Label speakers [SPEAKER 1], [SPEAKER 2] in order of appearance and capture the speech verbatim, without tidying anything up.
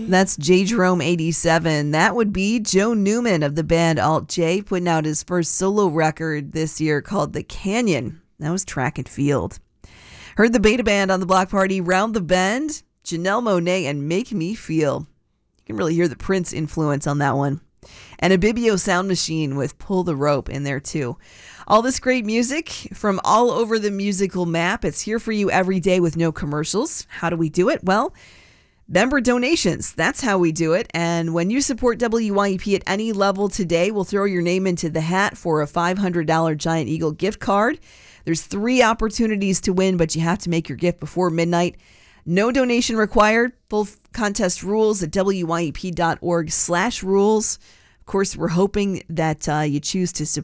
[SPEAKER 1] That's J Jerome eighty-seven. That would be Joe Newman of the band Alt J, putting out his first solo record this year called The Canyon. That was Track and Field. Heard the Beta Band on the Block Party, Round the Bend, Janelle Monáe, and Make Me Feel. You can really hear the Prince influence on that one. And a Bibio Sound Machine with Pull the Rope in there too. All this great music from all over the musical map. It's here for you every day with no commercials. How do we do it? Well, member donations. That's how we do it. And when you support W Y E P at any level today, we'll throw your name into the hat for a five hundred dollars Giant Eagle gift card. There's three opportunities to win, but you have to make your gift before midnight. No donation required. Full contest rules at W Y E P dot org slash rules. Of course, we're hoping that uh, you choose to support